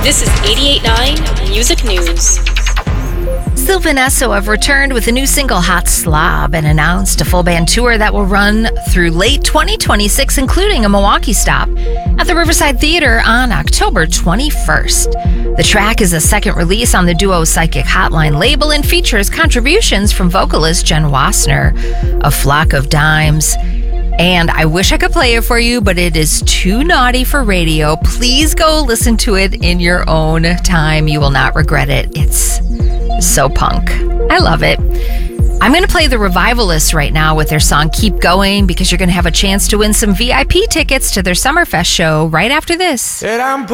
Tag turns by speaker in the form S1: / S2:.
S1: This is 88.9 Music News.
S2: Sylvan Esso have returned with a new single, Hot Slob, and announced a full band tour that will run through late 2026, including a Milwaukee stop at the Riverside Theater on October 21st. The track is a second release on the duo Psychic Hotline label and features contributions from vocalist Jen Wassner of Flock of Dimes. And I wish I could play it for you, but it is too naughty for radio. Please go listen to it in your own time. You will not regret it. It's so punk. I love it. I'm going to play the Revivalists right now with their song Keep Going, because you're going to have a chance to win some VIP tickets to their Summerfest show right after this.